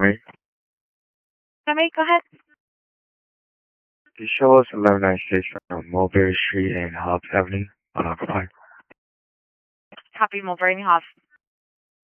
me? Sorry, go ahead. Can you show us 1196 from Mulberry Street and Hobbs Avenue unoccupied? Copy Mulberry and Hobbs.